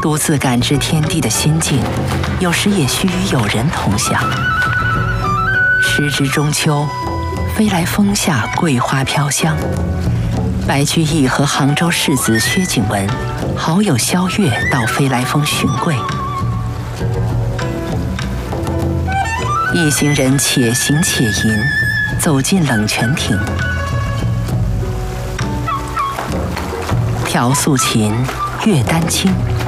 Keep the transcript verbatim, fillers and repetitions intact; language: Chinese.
独自感知天地的心境，有时也需与友人同享。时值中秋，飞来峰下桂花飘香。白居易和杭州世子薛景文好友萧月到飞来峰寻桂，一行人且行且吟，走进冷泉亭。调素琴，乐丹青，